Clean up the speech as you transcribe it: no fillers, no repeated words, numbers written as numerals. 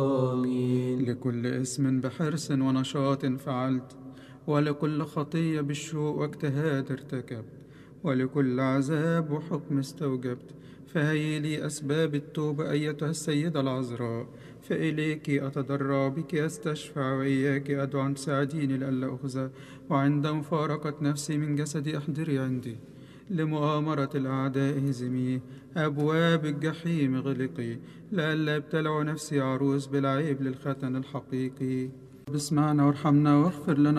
آمين. لكل اسم بحرص ونشاط فعلت، ولكل خطية بالشوق واجتهاد ارتكبت، ولكل عذاب وحكم استوجبت، فهي لي أسباب التوبة أيتها السيدة العذراء، فإليك أتضرع بك أستشفع، وإياك أدعو أن تساعديني لئلا أخزى، وعند مفارقة نفسي من جسدي أحضري عندي، لمؤامرة الأعداء هزمي، أبواب الجحيم غلقي، لئلا ابتلع نفسي عروس بالعيب للختن الحقيقي. باسمعنا وارحمنا واغفر لنا